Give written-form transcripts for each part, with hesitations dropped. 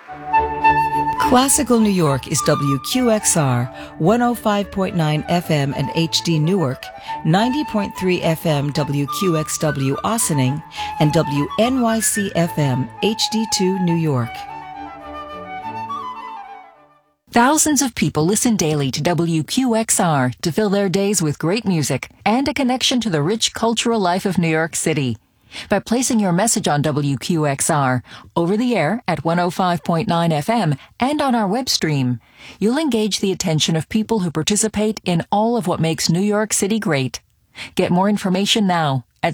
Classical New York is WQXR 105.9 FM and HD Newark, 90.3 FM WQXW Ossining, and WNYC FM HD2 New York. Thousands of people listen daily to WQXR to fill their days with great music and a connection to the rich cultural life of New York City. By placing your message on WQXR, over the air at 105.9 FM and on our web stream, you'll engage the attention of people who participate in all of what makes New York City great. Get more information now at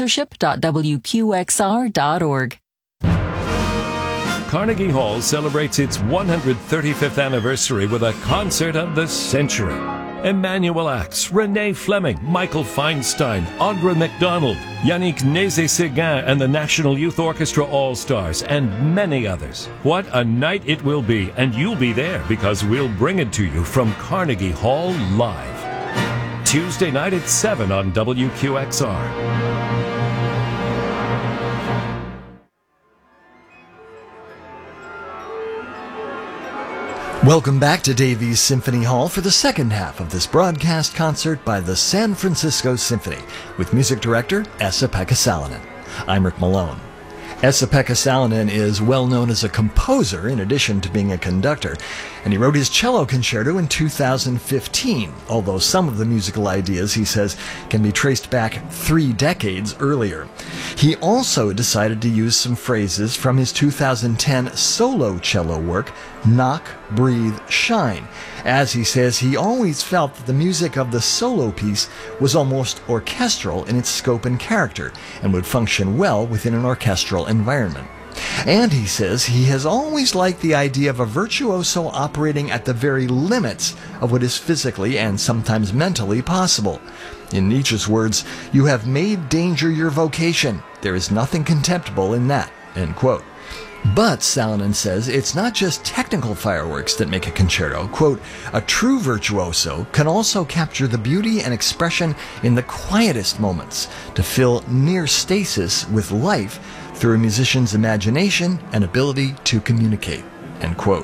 sponsorship.wqxr.org. Carnegie Hall celebrates its 135th anniversary with a concert of the century. Emmanuel Axe, Renee Fleming, Michael Feinstein, Audra McDonald, Yannick Nézet-Séguin and the National Youth Orchestra All-Stars, and many others. What a night it will be, and you'll be there because we'll bring it to you from Carnegie Hall live. Tuesday night at 7 on WQXR. Welcome back to Davies Symphony Hall for the second half of this broadcast concert by the San Francisco Symphony with music director Esa-Pekka Salonen. I'm Rick Malone. Esa-Pekka Salonen is well known as a composer in addition to being a conductor, and he wrote his cello concerto in 2015, although some of the musical ideas, he says, can be traced back 3 decades earlier. He also decided to use some phrases from his 2010 solo cello work, Knock, Breathe, Shine. As he says, he always felt that the music of the solo piece was almost orchestral in its scope and character, and would function well within an orchestral environment. And he says he has always liked the idea of a virtuoso operating at the very limits of what is physically and sometimes mentally possible. In Nietzsche's words, "You have made danger your vocation. There is nothing contemptible in that." End quote. But, Salonen says, it's not just technical fireworks that make a concerto. Quote, "A true virtuoso can also capture the beauty and expression in the quietest moments to fill near stasis with life through a musician's imagination and ability to communicate." End quote.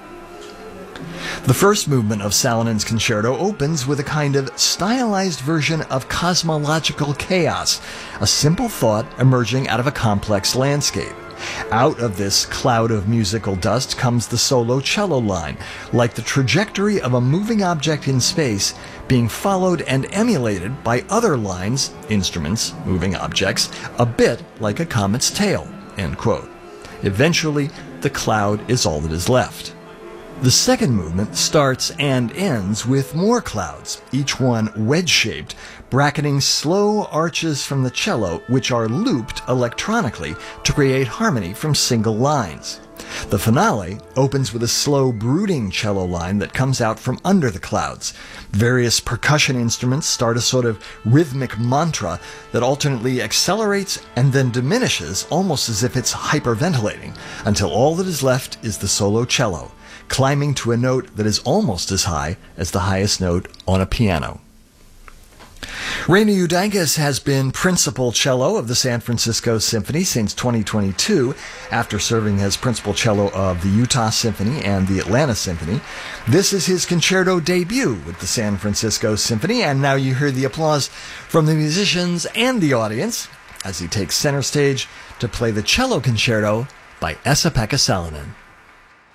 The first movement of Salonen's concerto opens with a kind of stylized version of cosmological chaos, a simple thought emerging out of a complex landscape. Out of this cloud of musical dust comes the solo cello line, like the trajectory of a moving object in space being followed and emulated by other lines, instruments, moving objects, a bit like a comet's tail. End quote. Eventually, the cloud is all that is left. The second movement starts and ends with more clouds, each one wedge-shaped, bracketing slow arches from the cello, which are looped electronically to create harmony from single lines. The finale opens with a slow, brooding cello line that comes out from under the clouds. Various percussion instruments start a sort of rhythmic mantra that alternately accelerates and then diminishes, almost as if it's hyperventilating, until all that is left is the solo cello, climbing to a note that is almost as high as the highest note on a piano. Reina Udankis has been principal cello of the San Francisco Symphony since 2022, after serving as principal cello of the Utah Symphony and the Atlanta Symphony. This is his concerto debut with the San Francisco Symphony, and now you hear the applause from the musicians and the audience as he takes center stage to play the cello concerto by Esa-Pekka Salonen.